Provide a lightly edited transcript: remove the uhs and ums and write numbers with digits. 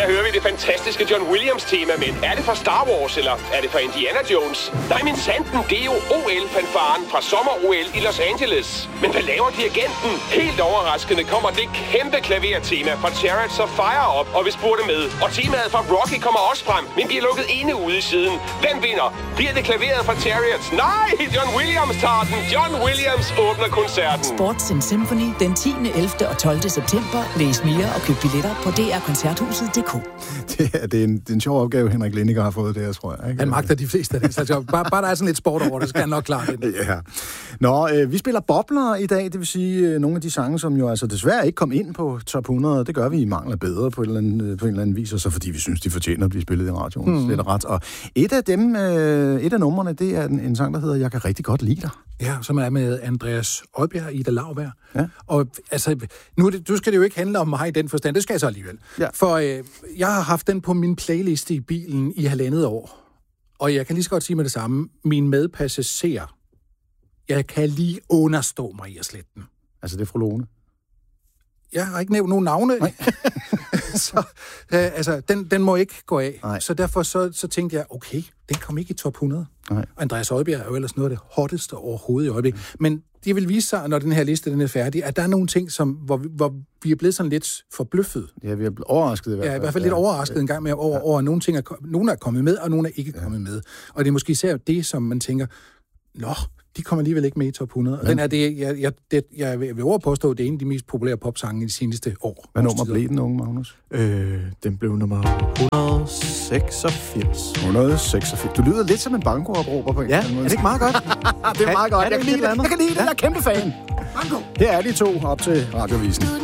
Her hører vi det fantastiske John Williams-tema, men er det fra Star Wars, eller er det fra Indiana Jones? Nej, men sanden, det er jo OL-fanfaren fra sommer-OL i Los Angeles. Men hvad laver dirigenten? Helt overraskende kommer det kæmpe klavertema fra Chariots of Fire op, og vi spurgte med. Og temaet fra Rocky kommer også frem, men vi er lukket inde ude i siden. Hvem vinder? Bliver det klaveret fra Chariots? Nej, John Williams tager den. John Williams åbner koncerten. Sports in Symphony den 10., 11. og 12. september. Læs mere og køb billetter på drkoncerthuset.dk. Det er en sjov opgave, Henrik Lindiger har fået der, tror jeg. Ikke? Han magter de fleste af det. Så bare der er sådan lidt sport over det, så kan han nok klare det. Ja. Nå, vi spiller bobler i dag, det vil sige nogle af de sange, som jo altså desværre ikke kom ind på top 100. Det gør vi i mangler bedre på en eller anden vis, og så fordi vi synes, de fortjener at blive spillet i radioen. Det er ret. Og et et af numrene, det er en sang, der hedder Jeg kan rigtig godt lide dig. Ja, som er med Andreas Oddbjerg og Ida Lauberg. Ja. Og altså, nu skal det jo ikke handle om mig i den forstand, det skal jeg så alligevel. Ja. For jeg har haft den på min playliste i bilen i 1,5 år. Og jeg kan lige så godt sige med det samme, min medpassager, jeg kan lige understå mig i at slette den. Altså det er fru Lone? Jeg har ikke nævnt nogen navne. Så den må ikke gå af. Nej. Så derfor så tænkte jeg, okay, den kom ikke i top 100. Nej. Andreas Oddbjerg er jo ellers noget af det hotteste overhovedet i øjeblikket. Men det vil vise sig, når den her liste den er færdig, at der er nogle ting, hvor vi er blevet sådan lidt forbløffet. Ja, vi er blevet overrasket i hvert fald. Ja, i hvert fald lidt overrasket en gang med over nogle ting. Nogle er kommet med, og nogle er ikke kommet med. Og det er måske især det, som man tænker, de kommer alligevel ikke med i top 100. Og den er det, jeg vil overpåstå, det er en af de mest populære popsange i de seneste år. Hvad nummer blev den, unge Magnus? Den blev nummer 186. 186. Du lyder lidt som en bankoopråber på en eller anden måde. Er det ikke meget godt? Det er meget godt. Jeg kan lide det. Jeg er kæmpe fan. Banko. Her er de to op til radiovisen.